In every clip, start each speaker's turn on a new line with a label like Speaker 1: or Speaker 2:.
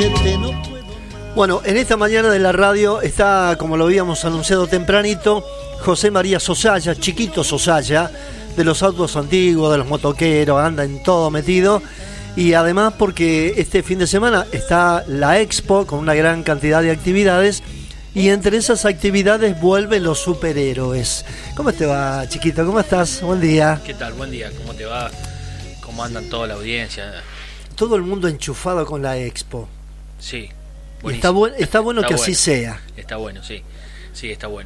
Speaker 1: Bueno, en esta mañana de la radio está, como lo habíamos anunciado tempranito, José María Sosaya, chiquito Sosaya, de los autos antiguos, de los motoqueros, anda en todo metido. Y además porque este fin de semana está la Expo con una gran cantidad de actividades, y entre esas actividades vuelven los superhéroes. ¿Cómo te va, chiquito? ¿Cómo estás? Buen día.
Speaker 2: ¿Qué tal? Buen día. ¿Cómo te va? ¿Cómo andan toda la audiencia?
Speaker 1: Todo el mundo enchufado con la Expo.
Speaker 2: Sí.
Speaker 1: Está bueno que así sea.
Speaker 2: Está bueno, sí. Sí, está bueno.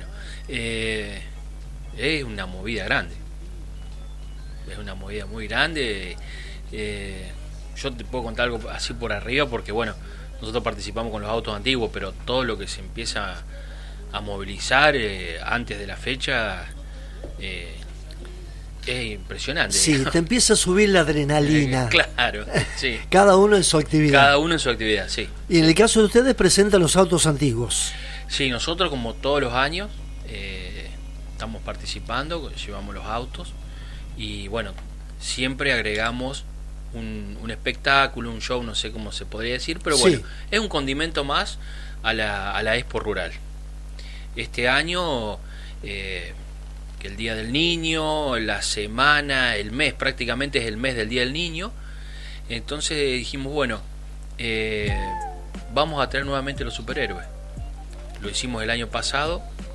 Speaker 2: Es una movida grande. Es una movida muy grande. Yo te puedo contar algo así por arriba porque, bueno, nosotros participamos con los autos antiguos, pero todo lo que se empieza a movilizar antes de la fecha es impresionante.
Speaker 1: Sí,
Speaker 2: digamos.
Speaker 1: te empieza a subir la adrenalina.
Speaker 2: Claro, sí.
Speaker 1: Cada uno en su actividad.
Speaker 2: Cada uno en su actividad, sí.
Speaker 1: Y en el caso de ustedes presentan los autos antiguos.
Speaker 2: Sí, nosotros como todos los años estamos participando, llevamos los autos y bueno, siempre agregamos un espectáculo, un show, no sé cómo se podría decir, pero bueno, sí, es un condimento más a la Expo Rural. Este año, que el Día del Niño, la semana, el mes, prácticamente es el mes del Día del Niño, entonces dijimos, bueno, vamos a traer nuevamente los superhéroes. Lo hicimos el año pasado,